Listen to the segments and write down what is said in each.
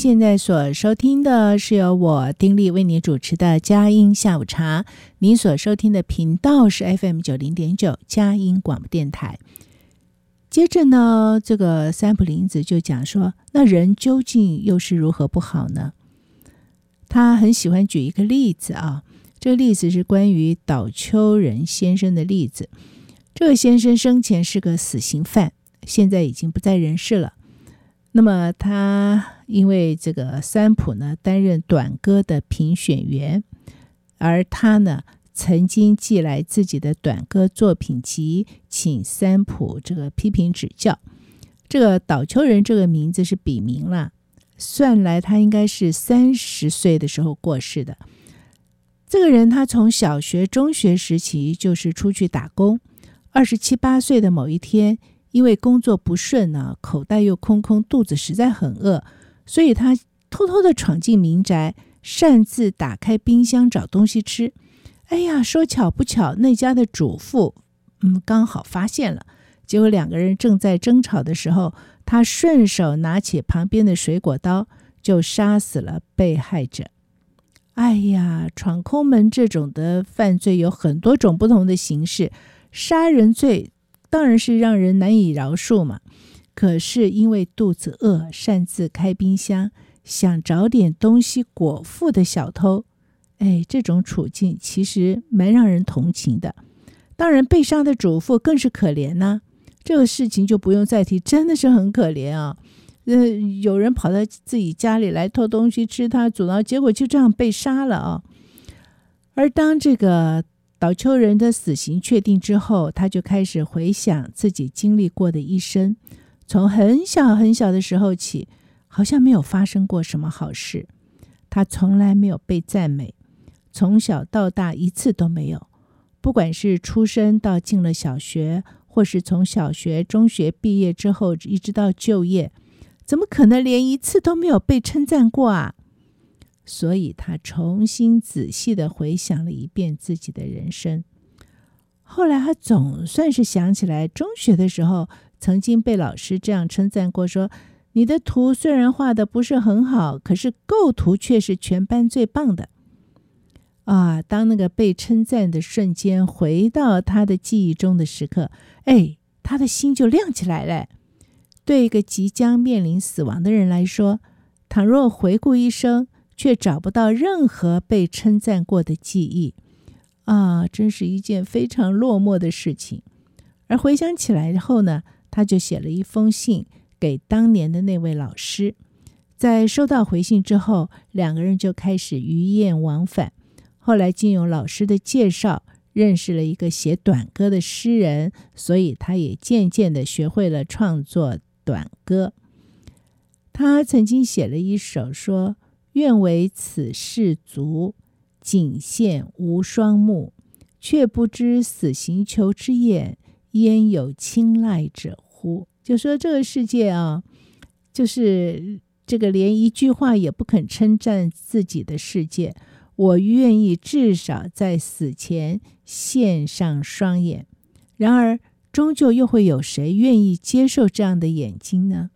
现在所收听的是由我丁莉为你主持的佳音下午茶，你所收听的频道是 FM90.9 佳音广播电台。接着呢，这个三浦林子就讲说，那人究竟又是如何不好呢？他很喜欢举一个例子啊，这个例子是关于岛丘人先生的例子。这个先生生前是个死刑犯，现在已经不在人世了。那么他因为这个三浦呢担任短歌的评选员，而他呢曾经寄来自己的短歌作品集，请三浦这个批评指教。这个岛丘人这个名字是笔名啦，算来他应该是30岁的时候过世的。这个人他从小学中学时期就是出去打工，27、28岁的某一天，因为工作不顺呢，口袋又空空，肚子实在很饿，所以他偷偷的闯进民宅，擅自打开冰箱找东西吃。哎呀，说巧不巧，那家的主妇刚好发现了，结果两个人正在争吵的时候，他顺手拿起旁边的水果刀，就杀死了被害者。哎呀，闯空门这种的犯罪有很多种不同的形式，杀人罪当然是让人难以饶恕嘛。可是因为肚子饿，擅自开冰箱，想找点东西果腹的小偷，这种处境其实蛮让人同情的。当然被杀的主妇更是可怜啊，这个事情就不用再提，真的是很可怜啊。有人跑到自己家里来偷东西吃，他阻挠，结果就这样被杀了啊。而当这个岛丘人的死刑确定之后，他就开始回想自己经历过的一生，从很小很小的时候起，好像没有发生过什么好事，他从来没有被赞美，从小到大一次都没有。不管是出生到进了小学，或是从小学、中学毕业之后一直到就业，怎么可能连一次都没有被称赞过啊？所以他重新仔细地回想了一遍自己的人生。后来他总算是想起来，中学的时候曾经被老师这样称赞过，说你的图虽然画得不是很好，可是构图却是全班最棒的啊。当那个被称赞的瞬间回到他的记忆中的时刻，他的心就亮起来了。对一个即将面临死亡的人来说，倘若回顾一生却找不到任何被称赞过的记忆啊，真是一件非常落寞的事情。而回想起来后呢，他就写了一封信给当年的那位老师。在收到回信之后，两个人就开始鱼雁往返。后来经由老师的介绍，认识了一个写短歌的诗人，所以他也渐渐地学会了创作短歌。他曾经写了一首说，愿为此世足，仅羡无双目，却不知死刑囚之眼，焉有青睐者乎。就说这个世界啊，就是这个连一句话也不肯称赞自己的世界，我愿意至少在死前献上双眼。然而终究又会有谁愿意接受这样的眼睛呢？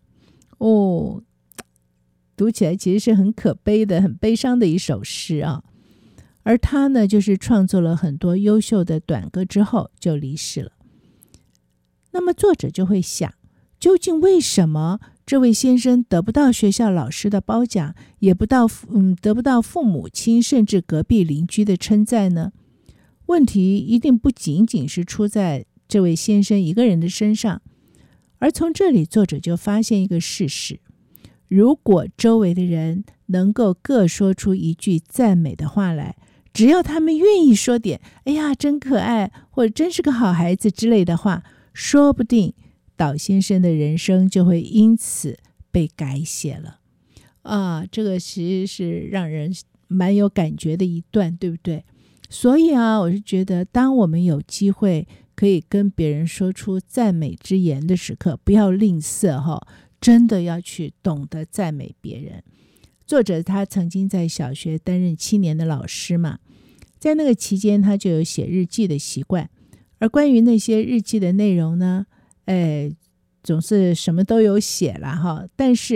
读起来其实是很可悲的，很悲伤的一首诗啊。而他呢，就是创作了很多优秀的短歌之后就离世了。那么作者就会想，究竟为什么这位先生得不到学校老师的褒奖，也得不到父母亲甚至隔壁邻居的称赞呢？问题一定不仅仅是出在这位先生一个人的身上。而从这里作者就发现一个事实，如果周围的人能够各说出一句赞美的话来，只要他们愿意说点哎呀真可爱，或者真是个好孩子之类的话，说不定岛先生的人生就会因此被改写了啊。这个其实是让人蛮有感觉的一段，对不对？所以我是觉得当我们有机会可以跟别人说出赞美之言的时刻，不要吝啬真的要去懂得赞美别人。作者他曾经在小学担任7年的老师嘛，在那个期间他就有写日记的习惯。而关于那些日记的内容呢，总是什么都有写啦但是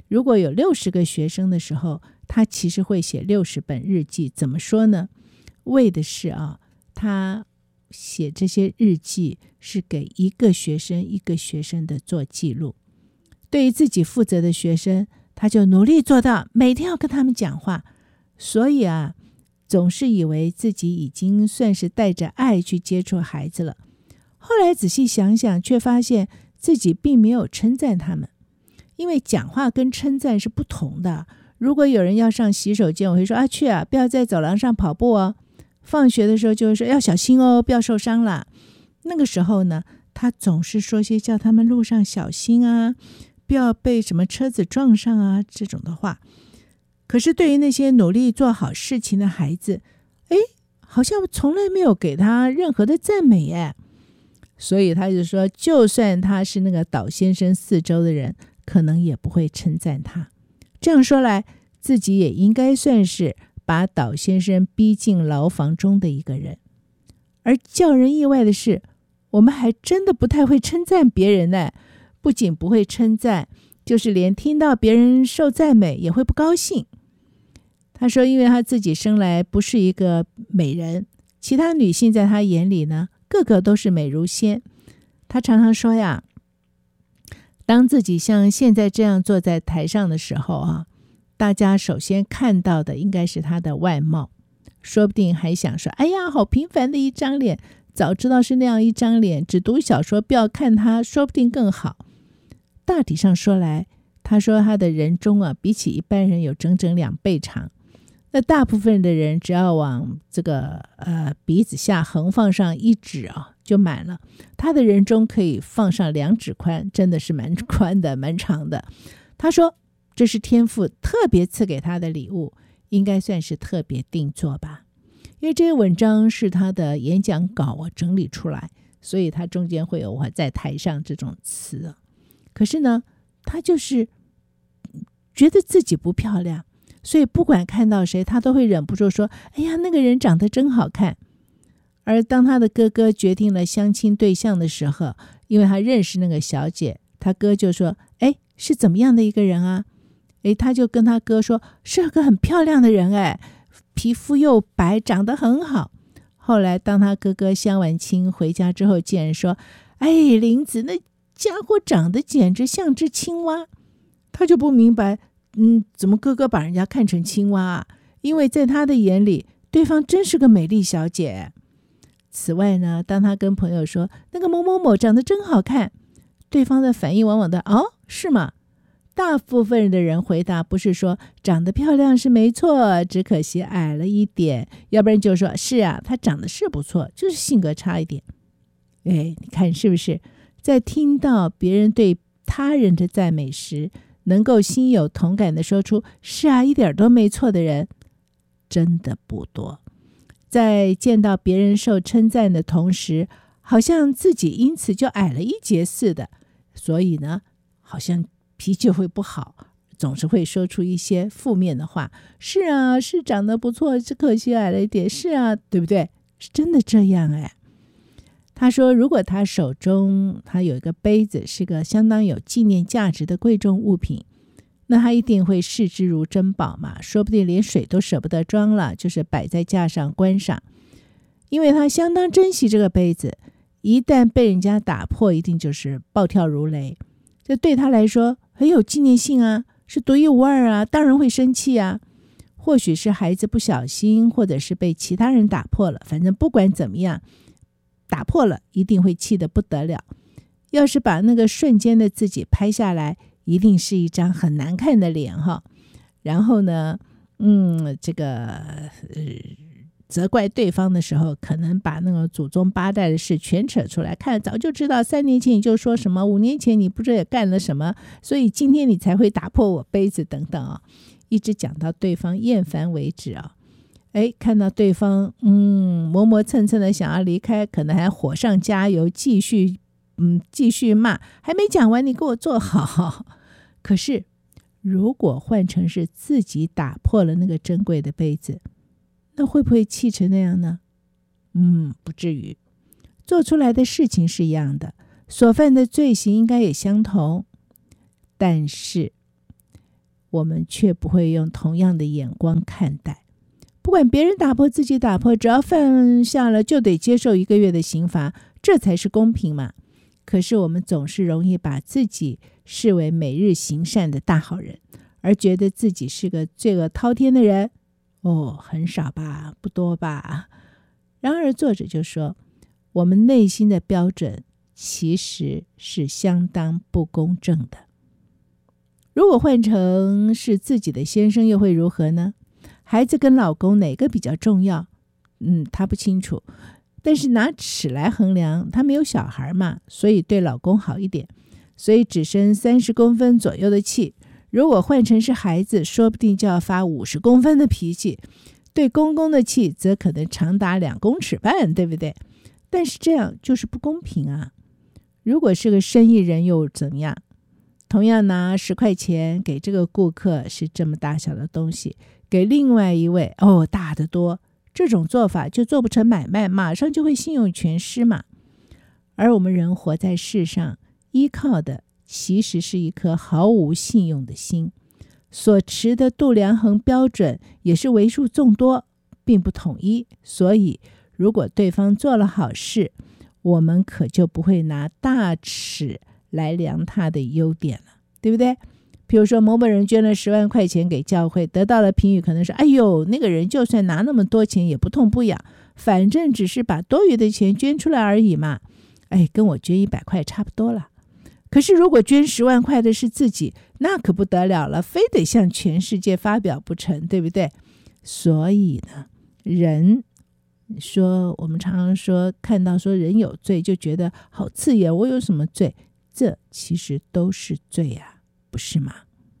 如果有60个学生的时候，他其实会写60本日记。怎么说呢？为的是他写这些日记是给一个学生一个学生的做记录。对于自己负责的学生，他就努力做到每天要跟他们讲话。所以总是以为自己已经算是带着爱去接触孩子了。后来仔细想想，却发现自己并没有称赞他们。因为讲话跟称赞是不同的。如果有人要上洗手间，我会说去不要在走廊上跑步哦。放学的时候就会说要小心哦，不要受伤啦。那个时候呢，他总是说些叫他们路上小心不要被什么车子撞上这种的话。可是对于那些努力做好事情的孩子，好像从来没有给他任何的赞美耶。所以他就说，就算他是那个岛先生四周的人，可能也不会称赞他。这样说来，自己也应该算是把岛先生逼进牢房中的一个人。而叫人意外的是，我们还真的不太会称赞别人呢。不仅不会称赞，就是连听到别人受赞美也会不高兴。他说，因为他自己生来不是一个美人，其他女性在他眼里呢，个个都是美如仙。他常常说当自己像现在这样坐在台上的时候大家首先看到的应该是他的外貌，说不定还想说，哎呀，好平凡的一张脸，早知道是那样一张脸，只读小说不要看他，说不定更好。大体上说来，他说他的人中比起一般人有整整2倍长。那大部分的人只要往这个鼻子下横放上1指就满了，他的人中可以放上2指宽，真的是蛮宽的，蛮长的。他说这是天父特别赐给他的礼物，应该算是特别定做吧。因为这些文章是他的演讲稿整理出来，所以他中间会有我在台上这种词可是呢，他就是觉得自己不漂亮，所以不管看到谁，他都会忍不住说，哎呀，那个人长得真好看。而当他的哥哥决定了相亲对象的时候，因为他认识那个小姐，他哥就说，是怎么样的一个人他就跟他哥说，是个很漂亮的人皮肤又白，长得很好。后来当他哥哥相完亲回家之后，见人说，林子那家伙长得简直像只青蛙。他就不明白怎么哥哥把人家看成青蛙因为在他的眼里，对方真是个美丽小姐。此外呢，当他跟朋友说那个某某某长得真好看，对方的反应往往的是吗？大部分的人回答不是说长得漂亮是没错，只可惜矮了一点，要不然就说是他长得是不错，就是性格差一点。你看是不是在听到别人对他人的赞美时，能够心有同感的说出是一点都没错的人真的不多。在见到别人受称赞的同时，好像自己因此就矮了一截似的，所以呢，好像脾气会不好，总是会说出一些负面的话。是是长得不错，只可惜矮了一点，是对不对？是真的这样他说如果他手中他有一个杯子，是个相当有纪念价值的贵重物品，那他一定会视之如珍宝嘛，说不定连水都舍不得装了，就是摆在架上观赏。因为他相当珍惜这个杯子，一旦被人家打破，一定就是暴跳如雷。这对他来说很有纪念性是独一无二当然会生气或许是孩子不小心，或者是被其他人打破了，反正不管怎么样，打破了一定会气得不得了。要是把那个瞬间的自己拍下来，一定是一张很难看的脸然后呢这个责怪对方的时候，可能把那个祖宗8代的事全扯出来，看早就知道3年前你就说什么，5年前你不知道也干了什么，所以今天你才会打破我杯子等等一直讲到对方厌烦为止看到对方磨磨蹭蹭的想要离开，可能还火上加油，继续骂，还没讲完你给我坐好。可是如果换成是自己打破了那个珍贵的杯子，那会不会气成那样呢？不至于。做出来的事情是一样的，所犯的罪行应该也相同，但是我们却不会用同样的眼光看待。不管别人打破自己打破，只要犯下了就得接受1个月的刑罚，这才是公平嘛。可是我们总是容易把自己视为每日行善的大好人，而觉得自己是个罪恶滔天的人。很少吧，不多吧。然而作者就说，我们内心的标准其实是相当不公正的。如果换成是自己的先生又会如何呢？孩子跟老公哪个比较重要？他不清楚，但是拿尺来衡量，他没有小孩嘛，所以对老公好一点，所以只生30公分左右的气。如果换成是孩子，说不定就要发50公分的脾气，对公公的气则可能长达2公尺半，对不对？但是这样就是不公平啊。如果是个生意人又怎么样？同样拿10块钱给这个顾客是这么大小的东西，给另外一位大得多，这种做法就做不成买卖，马上就会信用全失嘛。而我们人活在世上，依靠的其实是一颗毫无信用的心，所持的度量衡标准也是为数众多，并不统一。所以如果对方做了好事，我们可就不会拿大尺来量他的优点了，对不对？比如说某某人捐了10万块钱给教会，得到了评语可能是，哎呦，那个人就算拿那么多钱也不痛不痒，反正只是把多余的钱捐出来而已嘛，跟我捐100块差不多了。可是如果捐10万块的是自己，那可不得了了，非得向全世界发表不成，对不对？所以呢，人说，我们常常说，看到说人有罪就觉得好刺眼，我有什么罪？这其实都是罪啊，不是吗？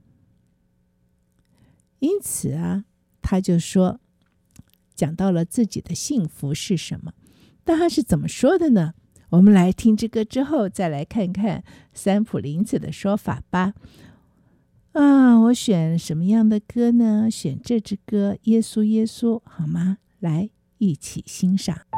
因此啊，他就说，讲到了自己的幸福是什么，但他是怎么说的呢？我们来听这歌之后，再来看看三浦林子的说法吧。我选什么样的歌呢？选这支歌《耶稣耶稣》好吗？来一起欣赏。